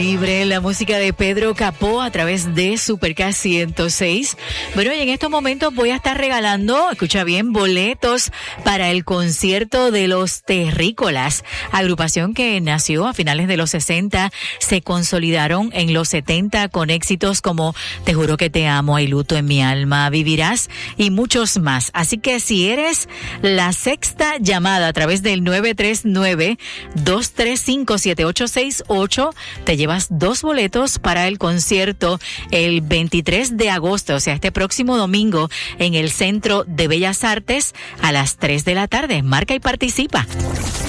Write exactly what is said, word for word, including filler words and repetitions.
Libre, la música de Pedro Capó a través de Super K ciento seis. Bueno, y en estos momentos voy a estar regalando, escucha bien, boletos para el concierto de Los Terrícolas, agrupación que nació a finales de los sesenta, se consolidaron en los setenta con éxitos como Te juro que te amo, Hay luto en mi alma, Vivirás y muchos más. Así que si eres la sexta llamada a través del nueve tres nueve, dos tres cinco, siete ocho seis ocho, te llevas dos boletos para el concierto el veintitrés de agosto, o sea, este próximo domingo en el Centro de Bellas Artes a las tres de la tarde. Marca y participa.